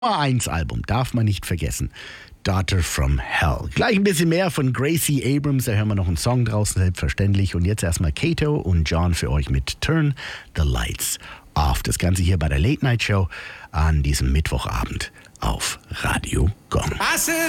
Nummer 1 Album, darf man nicht vergessen. Daughter from Hell. Gleich ein bisschen mehr von Gracie Abrams, da hören wir noch einen Song draußen, selbstverständlich. Und jetzt erstmal Kato und John für euch mit Turn the Lights Off. Das Ganze hier bei der Late Night Show an diesem Mittwochabend auf Radio Gong.